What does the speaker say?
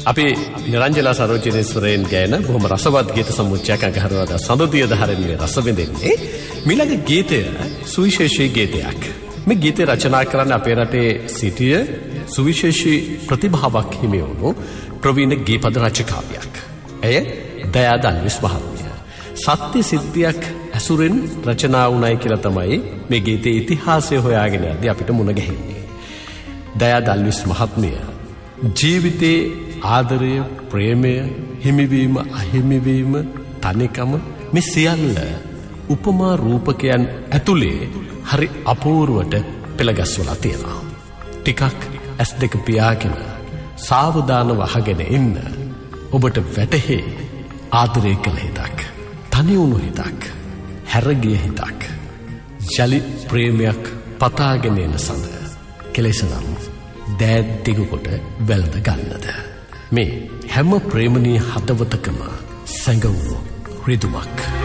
අපි නිරංජලා සරෝජනේශ්වරයන් ගායන බොහොම රසවත් ගීත සමුච්චයක් අගහරවද සඳුදිය දහරෙන්නේ රස විඳින්නේ. මිලගේ ගීතය සුවිශේෂී ගීතයක්. මේ ගීතය රචනා කරන්න අපේ රටේ සිටිය සුවිශේෂී ප්‍රතිභාවක් හිමි වුණු ප්‍රවීණ ගීපද රචකාවියක්. ඇය දයා දල්විස් මහත්මිය. සත්‍ය සිද්ධියක් ඇසුරෙන් රචනා වුණයි කියලා තමයි මේ ගීතයේ ඉතිහාසය හොයාගෙන යද්දී අපිට මුණ ගැහෙන්නේ. දයා දල්විස් මහත්මිය ජීවිතේ ආදරය, ප්‍රේමය, හිමිවීම, අහිමිවීම, තනිකම මේ සියල්ල උපමා රූපකයන් ඇතුලේ හරි අපූර්වට පෙළගස්වලා තියෙනවා. ටිකක් ඇස් දෙක පියාගෙන සාවධානව අහගෙන ඉන්න. ඔබට වැටහි ආදරය කළ හිතක්, තනි වුණු හිතක්, හැරගිය හිතක්, ජලි ප්‍රේමයක් පතාගෙන එන සඳ කෙලෙසනම් දෑත් දිගකොට වැළඳ ගන්නද. මේ හැම ප්‍රේමණීය හදවතකම සැඟවුණු රිදුමක්.